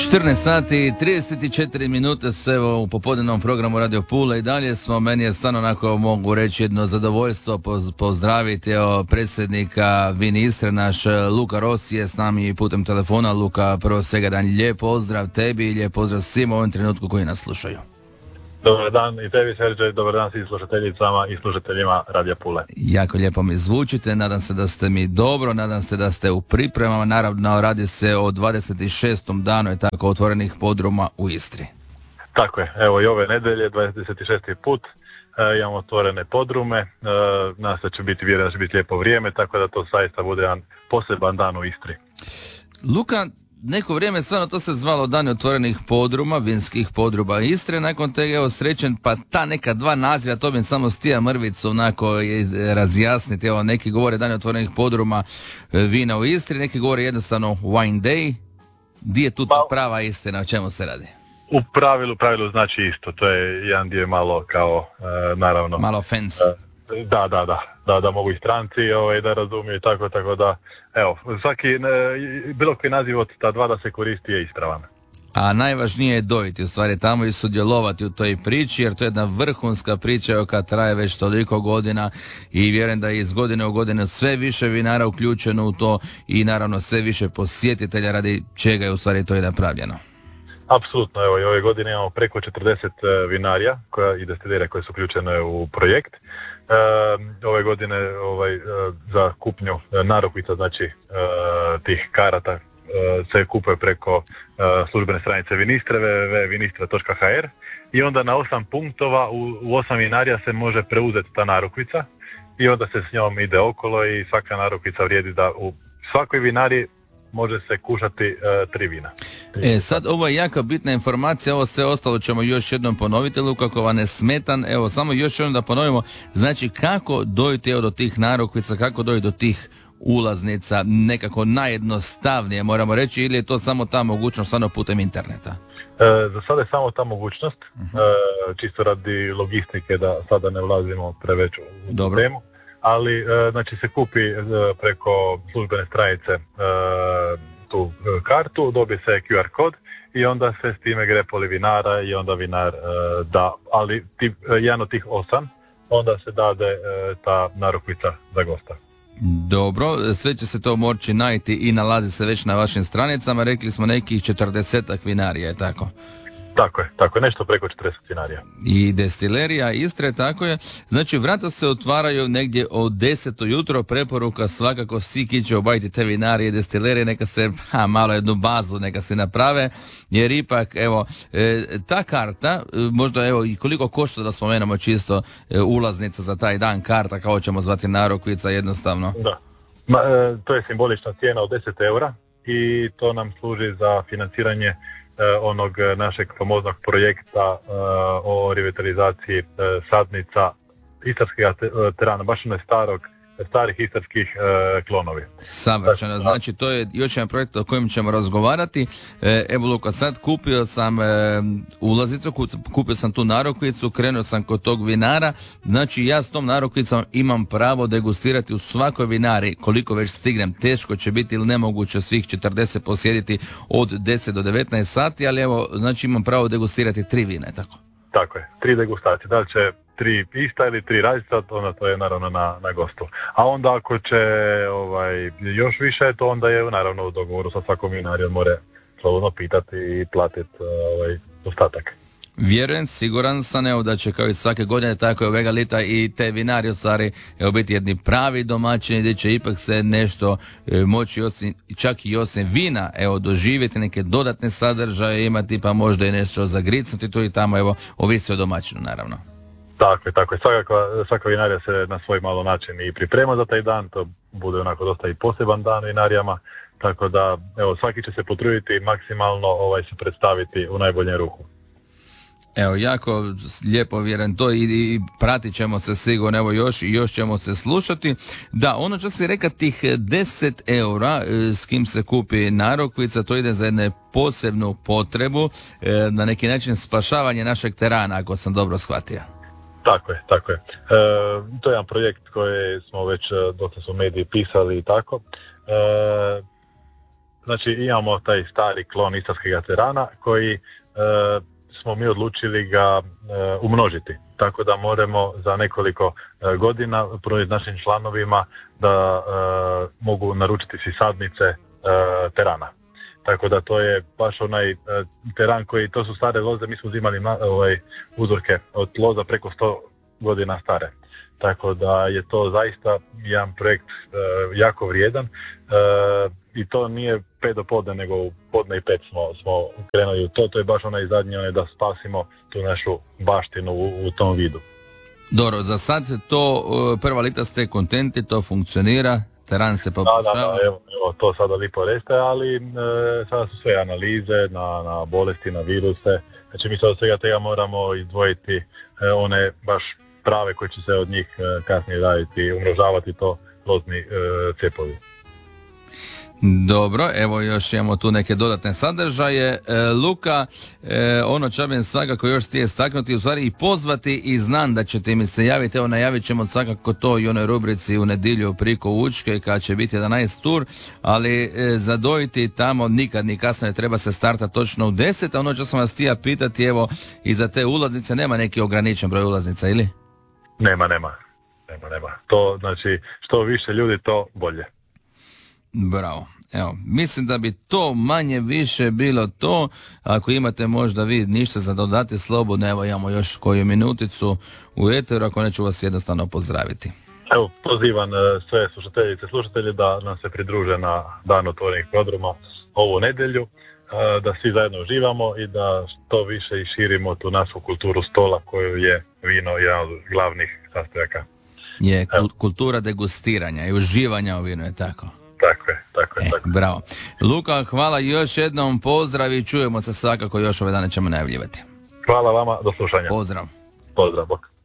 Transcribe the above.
14 sati i 34 minute se evo u popodnevnom programu Radio Pula i dalje smo, meni je stvarno onako mogu reći jedno zadovoljstvo pozdraviti predsjednika Vini Istre, naš Luka Rossi je s nami putem telefona. Luka, prvo svega jedan lijep pozdrav tebi i lijep pozdrav svim u ovom trenutku koji nas slušaju. Dobar dan i tebi, Serđe, dobar dan svim slušateljicama i slušateljima Radija Pule. Jako lijepo mi zvučite, nadam se da ste mi dobro, nadam se da ste u pripremama, naravno radi se o 26. danu je tako otvorenih podruma u Istri. Tako je, evo i ove nedelje, 26. put, imamo otvorene podrume, nas da će biti, vjerujem da će biti lijepo vrijeme, tako da to zaista bude jedan poseban dan u Istri. Luka, neko vrijeme stvarno to se zvalo Dani otvorenih podruma, vinskih podruma Istre, nakon tega evo srećen pa ta neka dva naziva, to bi samo stija mrvicu onako razjasniti, evo neki govore Dani otvorenih podruma vina u Istri, neki govore jednostavno Wine Day. Di je tu ta prava istina, o čemu se radi? U pravilu znači isto, to je jedan dio malo kao naravno malo fancy. Da mogu i stranci da razumiju i tako da, evo, svaki, bilo koji naziv od ta dva da se koristi je ispravan. A najvažnije je dojiti, u stvari tamo i sudjelovati u toj priči, jer to je jedna vrhunska priča koja traje već toliko godina i vjerujem da je iz godine u godinu sve više vinara uključeno u to i naravno sve više posjetitelja radi čega je u stvari to i napravljeno. Apsolutno, evo i ove godine imamo preko 40 vinarija i destilera koje su uključene u projekt. Ove godine za kupnju narukvica, znači tih karata se kupuje preko službene stranice Vinistre, www.vinistre.hr i onda na 8 punktova u 8 vinarija se može preuzeti ta narukvica i onda se s njom ide okolo i svaka narukvica vrijedi da u svakoj vinariji može se kušati 3 vina. Sad ovo je jako bitna informacija, ovo sve ostalo ćemo još jednom ponoviti, Luka, ako vam ne smetan, evo samo još jednom da ponovimo, znači kako dojiti do tih narukvica, kako dojiti do tih ulaznica, nekako najjednostavnije moramo reći, ili je to samo ta mogućnost stvarno putem interneta? Za sada je samo ta mogućnost, čisto radi logistike da sada ne ulazimo preveć u temu. Ali znači se kupi preko službene stranice tu kartu, dobije se QR kod i onda se s time grepoli vinara i onda vinar da, ali jedan od tih 8 onda se dade ta narukvica za gosta. Dobro, sve će se to moći najti i nalazi se već na vašim stranicama, rekli smo nekih 40-ak vinarija, je tako? Tako je, nešto preko 40 vinarija. I destilerija Istre, tako je. Znači, vrata se otvaraju negdje od 10 ujutro, preporuka svakako svi ki će obaviti te vinarije i destilerije, neka se malo jednu bazu neka se naprave, jer ipak, evo, ta karta, možda evo i koliko košta da spomenemo čisto ulaznica za taj dan, karta, kao ćemo zvati narukvica jednostavno. Da, to je simbolična cijena od 10 eura i to nam služi za financiranje onog našeg famoznog projekta o revitalizaciji sadnica istarskih terana, baš starih istarskih klonovi. Savršeno, znači to je još jedan projekt o kojem ćemo razgovarati. Evo Luka, sad kupio sam ulazicu, kupio sam tu narukvicu, krenuo sam kod tog vinara, znači ja s tom narukvicom imam pravo degustirati u svakoj vinari, koliko već stignem, teško će biti ili nemoguće svih 40 posjediti od 10 do 19 sati, ali evo, znači imam pravo degustirati 3 vina, tako? Tako je, 3 degustacije, da li će 3 ista ili 3 različita, onda to je naravno na gostu. A onda ako će još više, to onda je naravno u dogovoru sa svakom vinarijom more slobodno pitati i platiti ostatak. Vjerujem, siguran sam evo da će kao i svake godine tako je ovega lita i te vinari u stvari biti jedni pravi domaćini gdje će ipak se nešto moći čak i osim vina doživjeti neke dodatne sadržaje imati, pa možda i nešto zagricnuti tu i tamo, evo ovisi o domaćinu naravno. Tako je. Svaka vinarija se na svoj malo način i priprema za taj dan, to bude onako dosta i poseban dan vinarijama, tako da evo svaki će se potruditi maksimalno se predstaviti u najboljem ruhu. Evo, jako lijepo vjerujem to i pratit ćemo se sigurno, evo još ćemo se slušati. Da, ono što si rekao, tih 10 eura s kim se kupi narukvica, to ide za jednu posebnu potrebu, na neki način spašavanje našeg terana, ako sam dobro shvatio. Tako je. To je jedan projekt koji smo već, dosta su mediji pisali i tako. znači imamo taj stari klon istarskega terana koji smo mi odlučili ga umnožiti. Tako da moramo za nekoliko godina ponuditi našim članovima da mogu naručiti si sadnice terana. Tako da to je baš onaj teran koji, to su stare loze, mi smo uzimali uzorke od loza preko 100 godina stare. Tako da je to zaista jedan projekt jako vrijedan i to nije 5 do podne, nego u podne i 5 smo krenuli u to. To je baš onaj zadnji da spasimo tu našu baštinu u tom vidu. Dobro, za sad to prva lita ste kontenti, to funkcionira, teran se poboljšava. Da, evo, to sada lipo reste, ali sada su sve analize na bolesti, na viruse. Znači mi sad od svega tega moramo izdvojiti one baš prave koji će se od njih kasnije raditi, umnožavati to lozni cepovi. Dobro, evo još imamo tu neke dodatne sadržaje. Luka, ono će bi svakako još htije istaknuti, u stvari i pozvati, i znam da ćete mi se javiti, evo najavit ćemo svakako to i u onoj rubrici u nedjelju priko Učke kad će biti 11 tur, ali zadojiti tamo nikad ni kasno, treba se startati točno u 10, a ono što sam vas htio pitati, evo i za te ulaznice nema neki ograničen broj ulaznica, ili? Nema. To znači što više ljudi to bolje. Bravo. Evo, mislim da bi to manje više bilo to. Ako imate možda vi ništa za dodati, slobodno, evo imamo još koju minuticu u eteru, ako neću vas jednostavno pozdraviti. Evo, pozivam sve slušatelje da nam se pridruže na Dan otvorenih prodruma ovu nedjelju, da svi zajedno uživamo i da što više i širimo tu našu kulturu stola koju je vino jedan od glavnih sastojaka. Je, kultura degustiranja i uživanja u vinu, je tako? Tako je. Bravo. Luka, hvala još jednom, pozdrav i čujemo se svakako još ove dane ćemo najavljivati. Hvala vama, do slušanja. Pozdrav. Pozdrav, bok.